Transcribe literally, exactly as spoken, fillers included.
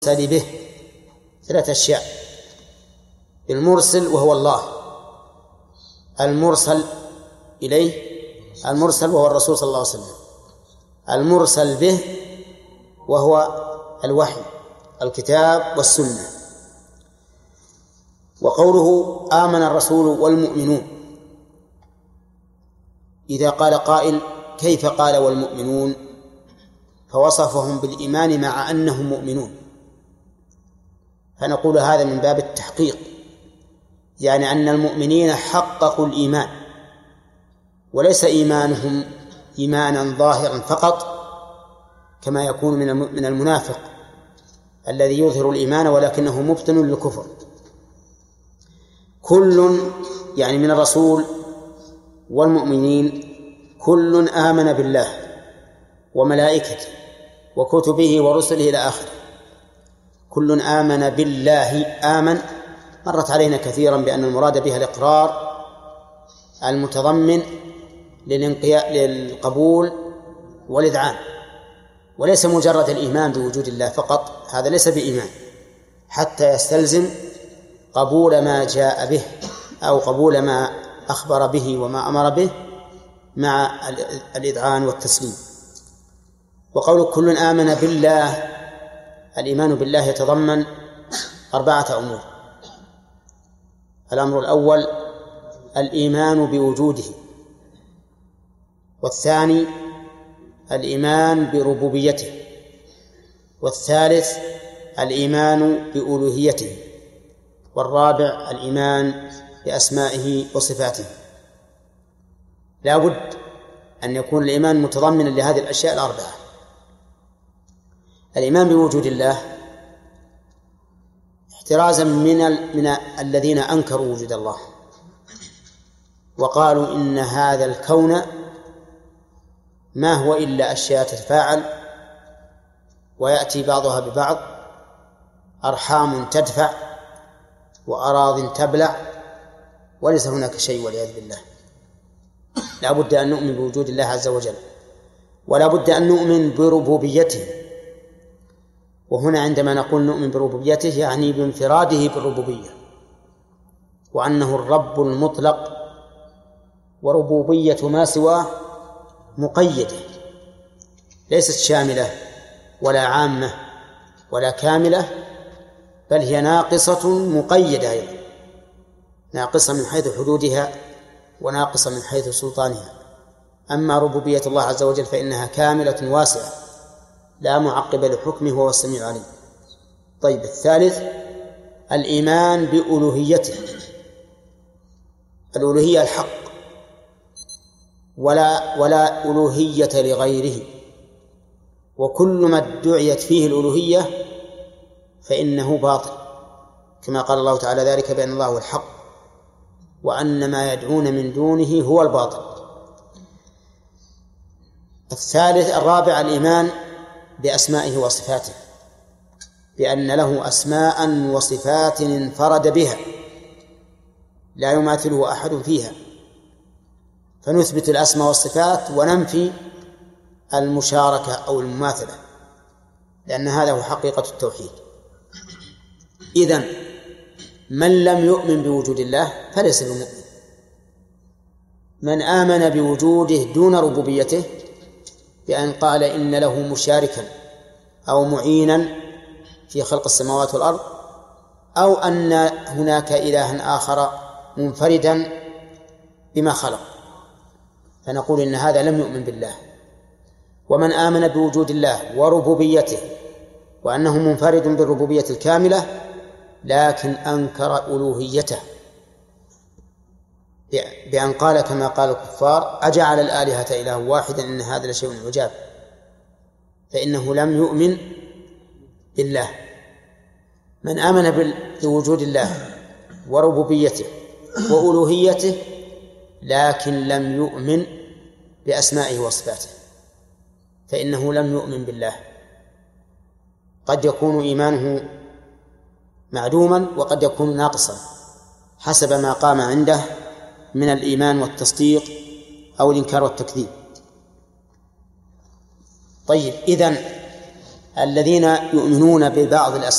المرسل به ثلاثة أشياء: المرسل وهو الله، المرسل إليه المرسل وهو الرسول صلى الله عليه وسلم، المرسل به وهو الوحي الكتاب والسنة. وقوله آمن الرسول والمؤمنون، إذا قال قائل كيف قال والمؤمنون؟ فوصفهم بالإيمان مع أنهم مؤمنون، فنقول هذا من باب التحقيق، يعني أن المؤمنين حققوا الإيمان، وليس إيمانهم إيمانا ظاهرا فقط كما يكون من المنافق الذي يظهر الإيمان ولكنه مبطن للكفر. كل يعني من الرسول والمؤمنين كل آمن بالله وملائكته وكتبه ورسله إلى آخره. كل آمن بالله. آمن مرت علينا كثيرا بأن المراد بها الإقرار المتضمن للانقياد للقبول والإذعان، وليس مجرد الإيمان بوجود الله فقط، هذا ليس بإيمان حتى يستلزم قبول ما جاء به أو قبول ما أخبر به وما أمر به مع الإذعان والتسليم. وقول كل آمن بالله، الإيمان بالله يتضمن أربعة أمور: الأمر الأول الإيمان بوجوده، والثاني الإيمان بربوبيته، والثالث الإيمان بألوهيته، والرابع الإيمان بأسمائه وصفاته. لا بد أن يكون الإيمان متضمنا لهذه الأشياء الأربعة. الإيمان بوجود الله احترازا من ال... من الذين أنكروا وجود الله وقالوا إن هذا الكون ما هو إلا أشياء تتفاعل ويأتي بعضها ببعض، أرحام تدفع وأراض تبلع، وليس هناك شيء والعياذ بالله. لا بد أن نؤمن بوجود الله عز وجل، ولا بد أن نؤمن بربوبيته. وهنا عندما نقول نؤمن بربوبيته يعني بانفراده بالربوبية، وأنه الرب المطلق، وربوبية ما سواه مقيدة ليست شاملة ولا عامة ولا كاملة، بل هي ناقصة مقيدة أيضا، ناقصة من حيث حدودها وناقصة من حيث سلطانها. أما ربوبية الله عز وجل فإنها كاملة واسعة لا معقب لحكمه وهو السميع العليم. طيب، الثالث الإيمان بألوهيته، الألوهية الحق، ولا ولا ألوهية لغيره، وكل ما ادعيت فيه الألوهية فإنه باطل، كما قال الله تعالى ذلك بأن الله هو الحق وأن ما يدعون من دونه هو الباطل. الثالث الرابع الإيمان بأسمائه وصفاته، بأن له أسماء وصفات انفرد بها لا يماثله أحد فيها، فنثبت الأسماء والصفات وننفي المشاركة أو المماثلة، لأن هذا هو حقيقة التوحيد. إذن من لم يؤمن بوجود الله فليس بمؤمن. من آمن بوجوده دون ربوبيته بأن قال إن له مشاركا أو معينا في خلق السماوات والأرض، أو أن هناك إلها آخر منفردا بما خلق، فنقول إن هذا لم يؤمن بالله. ومن آمن بوجود الله وربوبيته وأنه منفرد بالربوبية الكاملة لكن أنكر ألوهيته بأن قال كما قال الكفار أجعل الآلهة إله واحدا إن هذا لشيء عجاب، فإنه لم يؤمن بالله. من آمن بوجود الله وربوبيته وألوهيته لكن لم يؤمن بأسمائه وصفاته فإنه لم يؤمن بالله. قد يكون إيمانه معدوما وقد يكون ناقصا حسب ما قام عنده من الإيمان والتصديق أو الإنكار والتكذيب. طيب، إذن الذين يؤمنون ببعض الأسماء